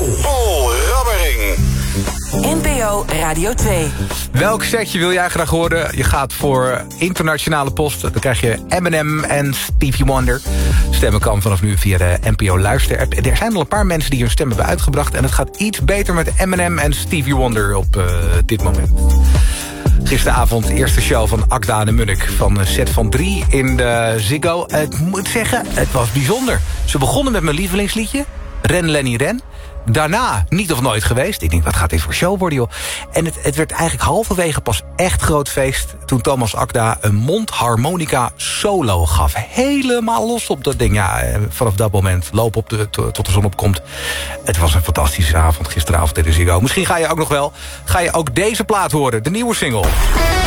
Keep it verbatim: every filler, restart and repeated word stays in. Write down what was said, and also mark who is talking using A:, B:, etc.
A: Paul Rabbering.
B: N P O Radio twee.
C: Welk setje wil jij graag horen? Je gaat voor internationale post. Dan krijg je Eminem en Stevie Wonder. Stemmen kan vanaf nu via de N P O Luister-app. Er zijn al een paar mensen die hun stem hebben uitgebracht. En het gaat iets beter met Eminem en Stevie Wonder op uh, dit moment. Gisteravond eerste show van Akda en de Munnik van set van drie in de Ziggo. Ik moet zeggen, het was bijzonder. Ze begonnen met mijn lievelingsliedje, Ren Lenny Ren. Daarna Niet of Nooit Geweest. Ik denk, wat gaat dit voor show worden, joh? En het, het werd eigenlijk halverwege pas echt groot feest toen Thomas Akda een mondharmonica solo gaf. Helemaal los op dat ding. Ja, vanaf dat moment loop op de, tot de zon opkomt. Het was een fantastische avond gisteravond in de Ziggo. Misschien ga je ook nog wel, ga je ook deze plaat horen, de nieuwe single.